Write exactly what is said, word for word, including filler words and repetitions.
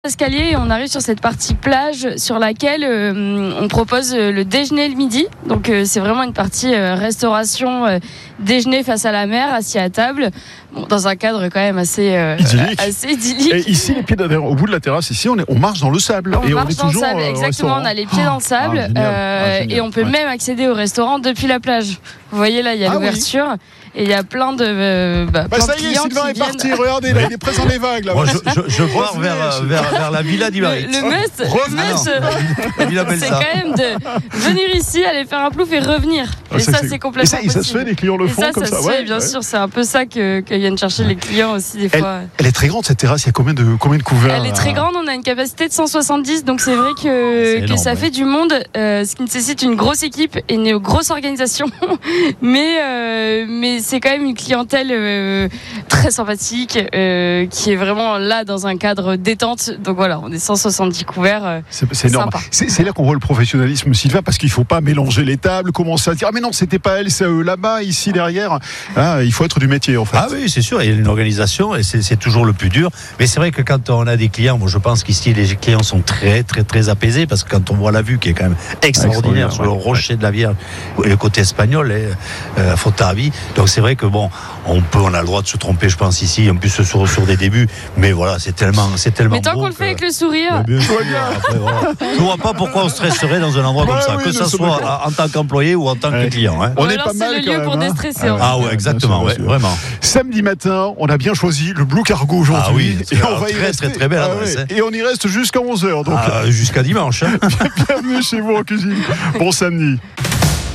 Escalier et on arrive sur cette partie plage sur laquelle euh, on propose euh, le déjeuner le midi. Donc euh, c'est vraiment une partie euh, restauration, euh, déjeuner face à la mer, assis à table, bon, dans un cadre quand même assez euh, idyllique. assez idyllique. Et ici, les pieds d'ailleurs, au bout de la terrasse, ici, on, est, on marche dans le sable. On et marche on est dans le toujours, sable, euh, exactement. On a les pieds dans le sable Ah, génial. euh, Ah, génial. et on peut Ouais. même accéder au restaurant depuis la plage. Vous voyez là, il y a Ah, l'ouverture oui. Et il y a plein de, euh, bah, Bah, plein ça de y est, clients Sylvain qui est viennent. parti. Regardez, là, il est prêt dans les vagues. Là. Moi, je, je, je pars Revenez, vers, je- vers, vers la villa Le, d'Ibarit. le must, le Revenez. must, La villa c'est Belsa. quand même de venir ici, aller faire un plouf et revenir. Ah, Et ça, ça, c'est- c'est Et complètement ça, et ça se possible. fait, les clients le Et font ça, comme ça ça. se ouais, fait, bien ouais. sûr. C'est un peu ça que, que viennent chercher les clients aussi des Elle, fois. elle est très grande cette terrasse. Il y a combien de, combien de couverts Elle est très là grande, on a une capacité de cent soixante-dix, donc c'est vrai que, C'est que énorme, ça ouais. fait du monde, euh, ce qui nécessite une grosse équipe et une grosse organisation. mais euh, mais c'est quand même une clientèle euh, très sympathique, euh, qui est vraiment là dans un cadre détente. Donc voilà, on est cent soixante-dix couverts. euh, C'est, c'est énorme. Sympa. C'est, c'est là qu'on voit le professionnalisme, Sylvain, parce qu'il ne faut pas mélanger les tables, commencer à dire ah mais non, c'était pas elle, c'est eux là-bas, ici derrière. Ah, il faut être du métier en fait. Ah oui, c'est sûr, il y a une organisation et c'est, c'est toujours le plus dur. Mais c'est vrai que quand on a des clients, moi je pense qu'ici les clients sont très très très apaisés parce que quand on voit la vue qui est quand même extraordinaire, Extraordinaire, sur le ouais. rocher de la Vierge et le côté espagnol, et, euh, Fontarabie. Donc c'est vrai que bon, on peut, on a le droit de se tromper, je pense ici, en plus sur, sur des débuts. Mais voilà, c'est tellement, c'est tellement. Mais tant beau qu'on le que- fait avec le sourire. Ouais, bien sûr. Après, voilà. Je vois pas pourquoi on stresserait dans un endroit Ouais, comme ça, oui, que nous ça sommes soit d'accord. en tant qu'employé ou en tant Ouais. que client. Hein. On Ou est alors pas c'est mal le quand lieu même, pour hein. déstresser. Ah en fait. Ah ouais, bien exactement, sûr, ouais, bien sûr. vraiment. Samedi matin, on a bien choisi le Blue Cargo aujourd'hui. Ah oui, et on va y très, rester. très, très belle Ah adresse, ouais. hein. Et on y reste jusqu'à onze heures. Donc, Ah, jusqu'à dimanche. Hein. bienvenue chez vous en cuisine. Bon samedi.